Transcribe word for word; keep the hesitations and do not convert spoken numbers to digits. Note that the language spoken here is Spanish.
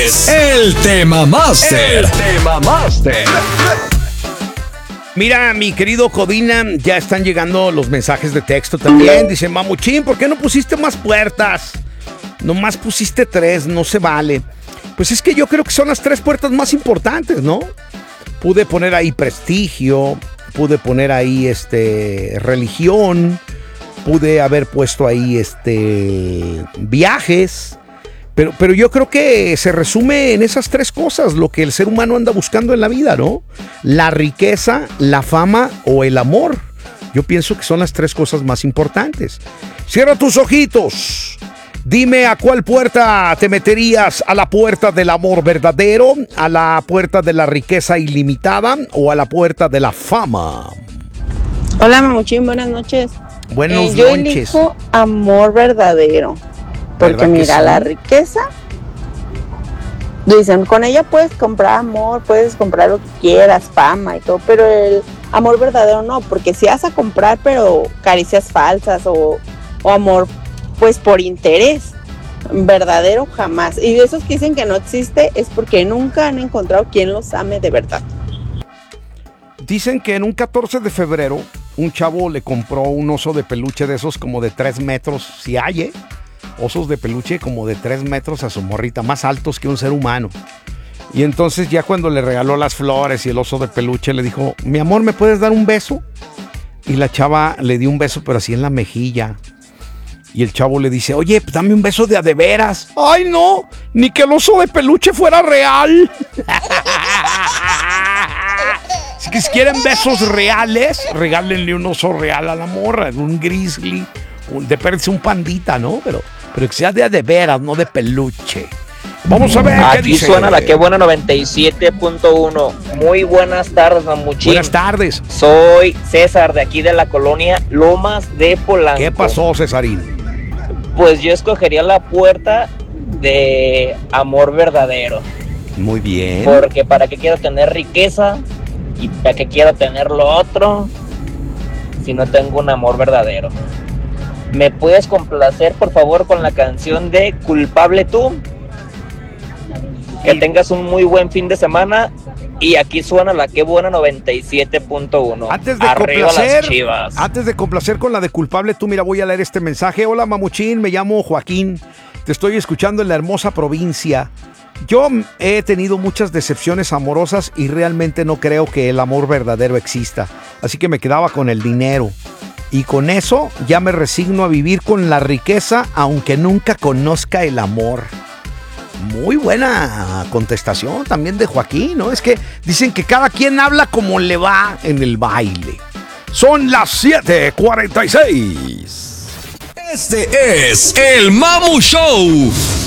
es el Tema Master. El Tema Master. Mira, mi querido Codina, ya están llegando los mensajes de texto también. Dice, Mamuchín, ¿por qué no pusiste más puertas? Nomás pusiste tres, no se vale. Pues es que yo creo que son las tres puertas más importantes, ¿no? Pude poner ahí prestigio, pude poner ahí este religión, pude haber puesto ahí este viajes, pero, pero yo creo que se resume en esas tres cosas lo que el ser humano anda buscando en la vida, ¿no? La riqueza, la fama o el amor. Yo pienso que son las tres cosas más importantes. Cierra tus ojitos. Dime a cuál puerta te meterías, a la puerta del amor verdadero, a la puerta de la riqueza ilimitada o a la puerta de la fama. Hola Mamuchín, buenas noches. Buenos eh, yo noches. elijo amor verdadero, porque mira, sí? la riqueza, dicen, con ella puedes comprar amor, puedes comprar lo que quieras, fama y todo, pero el amor verdadero no, porque si vas a comprar pero caricias falsas o, o amor pues por interés, verdadero jamás. Y de esos que dicen que no existe es porque nunca han encontrado quien los ame de verdad. Dicen que en un catorce de febrero un chavo le compró un oso de peluche de esos como de tres metros, si hay, ¿eh? Osos de peluche como de tres metros a su morrita, más altos que un ser humano. Y entonces ya cuando le regaló las flores y el oso de peluche le dijo, mi amor, ¿me puedes dar un beso? Y la chava le dio un beso pero así en la mejilla. Y el chavo le dice, oye, pues dame un beso de a de veras. ¡Ay, no! Ni que el oso de peluche fuera real. Así que si quieren besos reales, regálenle un oso real a la morra, un grizzly, un, de perderse un pandita, ¿no? Pero, pero que sea de a de veras, no de peluche. Vamos a ver qué Aquí dice. suena la que buena noventa y siete punto uno. Muy buenas tardes, Mamuchín. Buenas tardes. Soy César de aquí de la colonia Lomas de Polanco. ¿Qué pasó, Cesarín? Pues yo escogería la puerta de amor verdadero. Muy bien. Porque para qué quiero tener riqueza y para qué quiero tener lo otro si no tengo un amor verdadero. ¿Me puedes complacer, por favor, con la canción de Culpable Tú? Que tengas un muy buen fin de semana. Y aquí suena la que buena noventa y siete punto uno. Antes de Arriba complacer, las Chivas. Antes de complacer con la de Culpable Tú, mira, voy a leer este mensaje. Hola, Mamuchín, me llamo Joaquín. Te estoy escuchando en la hermosa provincia. Yo he tenido muchas decepciones amorosas y realmente no creo que el amor verdadero exista. Así que me quedaba con el dinero. Y con eso ya me resigno a vivir con la riqueza, aunque nunca conozca el amor. Muy buena contestación también de Joaquín, ¿no? Es que dicen que cada quien habla como le va en el baile. Son las siete cuarenta y seis. Este es el Mamu Show.